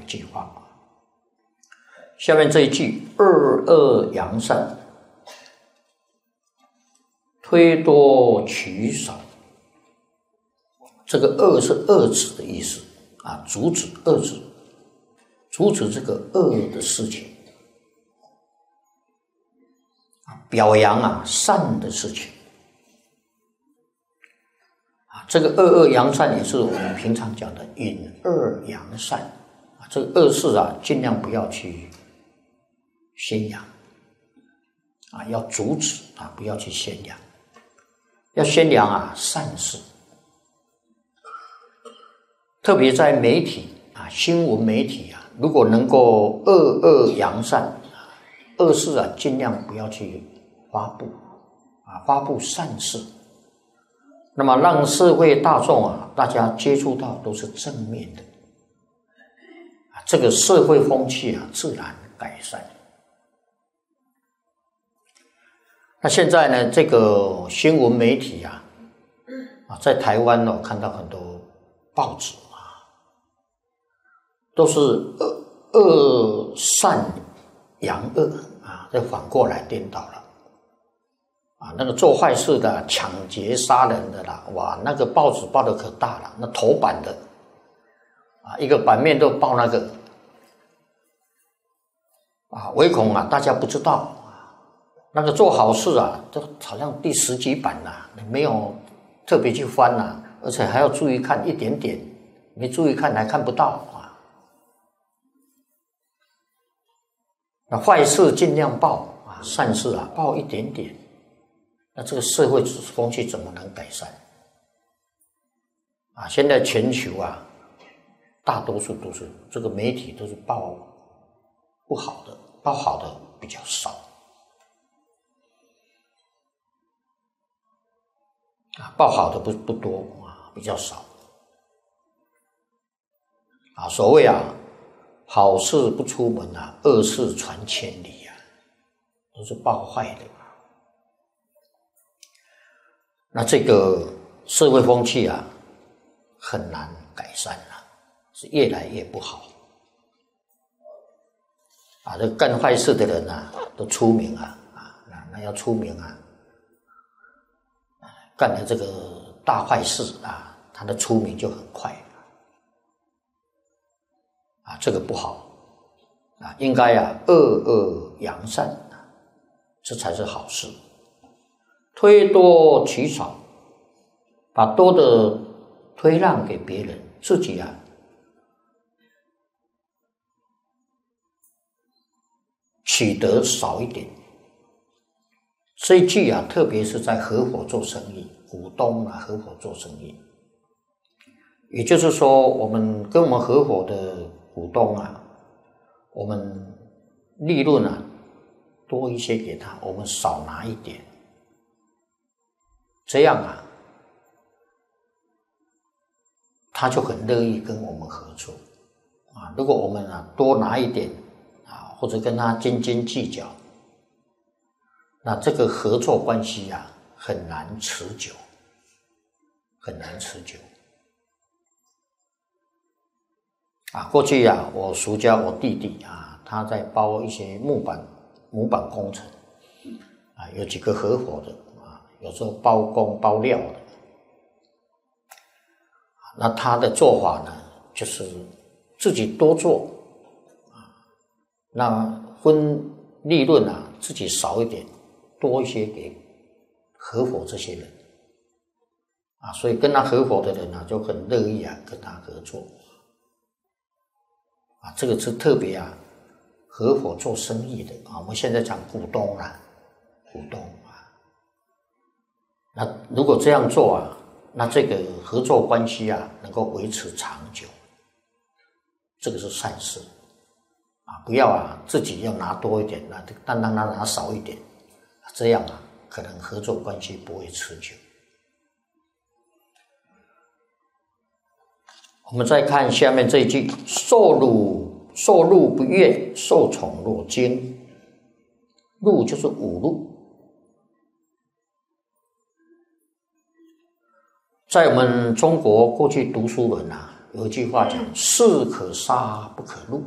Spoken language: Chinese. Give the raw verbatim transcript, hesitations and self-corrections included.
句话。下面这一句二恶扬善，推多取少，这个恶是遏制的意思啊，阻止遏制，阻止这个恶的事情，表扬啊善的事情。这个恶恶扬善也是我们平常讲的隐恶扬善啊，这个恶事啊，尽量不要去宣扬啊，要阻止啊，不要去宣扬，要宣扬啊善事。特别在媒体啊，新闻媒体啊，如果能够恶恶扬善啊，恶事啊，尽量不要去发布啊，发布善事。那么让社会大众啊，大家接触到都是正面的，这个社会风气啊，自然改善。那现在呢，这个新闻媒体啊，啊，在台湾呢，我看到很多报纸啊，都是恶恶善扬恶啊，再反过来颠倒了。啊，那个做坏事的、抢劫杀人的啦，哇，那个报纸报的可大了，那头版的啊，一个版面都报那个啊，唯恐啊大家不知道啊，那个做好事啊，都好像第十几版啦，你没有特别去翻啦，而且还要注意看一点点，没注意看还看不到啊。那坏事尽量报啊，善事啊报一点点。那这个社会风气怎么能改善啊？现在全球啊，大多数都是这个媒体都是报不好的，报好的比较少啊，报好的不不多啊，比较少啊。所谓啊，好事不出门啊，恶事传千里啊，都是报坏的。那这个社会风气啊，很难改善了，是越来越不好啊！这干坏事的人啊，都出名啊啊！那那要出名啊，干了这个大坏事啊，他的出名就很快啊！这个不好啊，应该啊恶恶扬善啊，这才是好事。推多取少，把多的推让给别人，自己啊取得少一点。这一句啊，特别是在合伙做生意，股东啊合伙做生意，也就是说，我们跟我们合伙的股东啊，我们利润啊多一些给他，我们少拿一点。这样啊，他就很乐意跟我们合作啊。如果我们啊多拿一点啊，或者跟他斤斤计较，那这个合作关系啊很难持久，很难持久啊。过去啊，我叔家我弟弟啊，他在包一些木板木板工程啊，有几个合伙的。有时候包工包料的，那他的做法呢，就是自己多做啊，那分利润啊，自己少一点，多一些给合伙这些人啊，所以跟他合伙的人呢、啊，就很乐意啊跟他合作啊，这个是特别啊合伙做生意的啊，我们现在讲股东啦、啊，股东。那如果这样做啊，那这个合作关系啊能够维持长久，这个是善事啊！不要啊自己要拿多一点，那但让他拿少一点，这样啊可能合作关系不会持久。我们再看下面这一句：受辱受禄不悦，受宠若惊。禄就是侮辱。在我们中国过去读书人啊， 有一句话讲：士可杀不可辱。